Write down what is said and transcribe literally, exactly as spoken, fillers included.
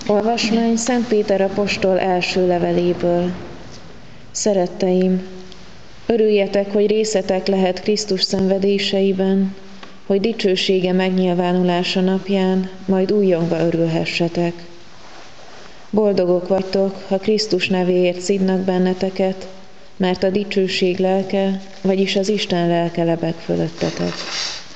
Olvasmány Szent Péter apostol első leveléből. Szeretteim, örüljetek, hogy részetek lehet Krisztus szenvedéseiben, hogy dicsősége megnyilvánulása napján majd újjongva örülhessetek. Boldogok vagytok, ha Krisztus nevéért szidnak benneteket, mert a dicsőség lelke, vagyis az Isten lelke lebeg fölöttetek.